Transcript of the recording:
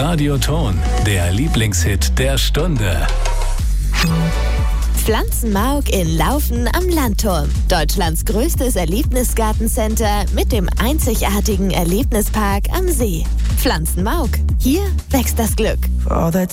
Radioton, der Lieblingshit der Stunde. Pflanzenmauk in Laufen am Landturm. Deutschlands größtes Erlebnisgartencenter mit dem einzigartigen Erlebnispark am See. Pflanzenmauk. Hier wächst das Glück. For all the